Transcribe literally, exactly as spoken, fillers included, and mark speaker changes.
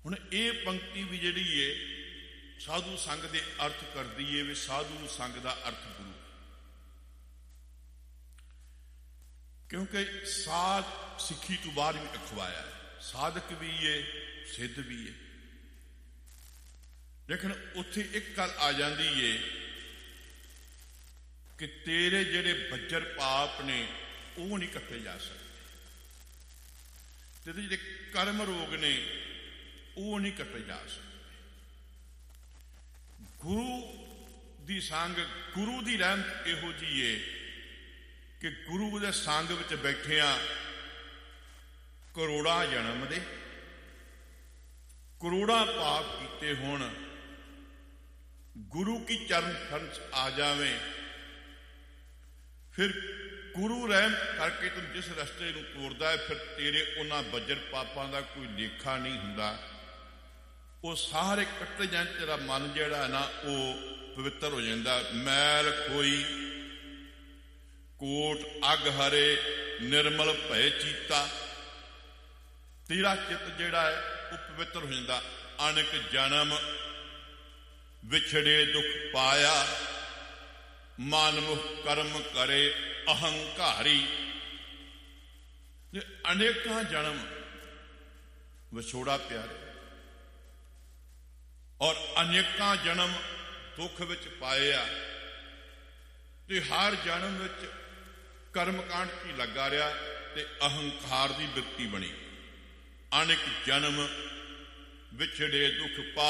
Speaker 1: ਹੁਣ ਇਹ ਪੰਕਤੀ ਵੀ ਜਿਹੜੀ ਏ ਸਾਧੂ ਸੰਗ ਦੇ ਅਰਥ ਕਰਦੀ ਏ ਵੀ ਸਾਧੂ ਸੰਗ ਦਾ ਅਰਥ ਗੁਰੂ, ਕਿਉਂਕਿ ਸਾਧ ਸਿੱਖੀ ਤੋਂ ਬਾਅਦ ਵੀ ਅਖਵਾਇਆ, ਸਾਧਕ ਵੀ ਏ ਸਿੱਧ ਵੀ ਏ। ਲੇਕਿਨ ਉੱਥੇ ਇੱਕ ਗੱਲ ਆ ਜਾਂਦੀ ਏ ਕਿ ਤੇਰੇ ਜਿਹੜੇ ਬੱਜਰ ਪਾਪ ਨੇ ਉਹ ਨਹੀਂ ਕੱਟੇ ਜਾ ਸਕਦੇ, ਤੇਰੇ ਜਿਹੜੇ ਕਰਮ ਰੋਗ ਨੇ ਉਹ ਨਹੀਂ ਕੱਟੇ ਜਾ ਸਕਦੇ। ਗੁਰੂ ਦੀ ਸੰਗ, ਗੁਰੂ ਦੀ ਰਹਿਮਤ ਇਹੋ ਜਿਹੀ ਏ ਕਿ ਗੁਰੂ ਦੇ ਸੰਗ ਵਿੱਚ ਬੈਠਿਆਂ ਕਰੋੜਾਂ ਜਨਮ ਦੇ ਕਰੋੜਾਂ ਪਾਪ ਕੀਤੇ ਹੋਣ, ਗੁਰੂ ਕੀ ਚਰਨ ਸ਼ਰਨ ਚ ਆ ਜਾਵੇਂ, ਫਿਰ ਗੁਰੂ ਰਹਿਮ ਕਰਕੇ ਤੈਨੂੰ ਜਿਸ ਰਸਤੇ ਨੂੰ ਤੋਰਦਾ ਹੈ, ਫਿਰ ਤੇਰੇ ਉਹਨਾਂ ਬੱਜਰ ਪਾਪਾਂ ਦਾ ਕੋਈ ਲੇਖਾ ਨਹੀਂ ਹੁੰਦਾ, ਉਹ ਸਾਰੇ ਕੱਟੇ ਜਾਣ। ਤੇਰਾ ਮਨ ਜਿਹੜਾ ਹੈ ਨਾ ਉਹ ਪਵਿੱਤਰ ਹੋ ਜਾਂਦਾ। ਮੈਲ ਖੋਈ ਕੋਟ ਅਗ ਹਰੇ ਨਿਰਮਲ ਭੈ ਚੀਤਾ, ਤੇਰਾ ਚਿੱਤ ਜਿਹੜਾ ਹੈ ਉਹ ਪਵਿੱਤਰ ਹੋ ਜਾਂਦਾ। ਅਨੇਕ ਜਨਮ ਵਿਛੜੇ ਦੁੱਖ ਪਾਇਆ, ਮਾਨਮੁਖ ਕਰਮ ਕਰੇ ਅਹੰਕਾਰੀ। ਅਨੇਕਾਂ ਜਨਮ ਵਿਛੋੜਾ ਪਿਆਰੇ ਔਰ ਅਨੇਕਾਂ ਜਨਮ ਦੁੱਖ ਵਿੱਚ ਪਾਏ ਆ, ਤੇ ਹਰ ਜਨਮ ਵਿੱਚ ਕਰਮਕਾਂਡ ਕੀ ਲੱਗਾ ਰਿਹਾ ਤੇ ਅਹੰਕਾਰ ਦੀ ਬਿਰਤੀ ਬਣੀ। ਅਨੇਕ ਜਨਮ ਵਿਛੜੇ ਦੁੱਖ ਪਾ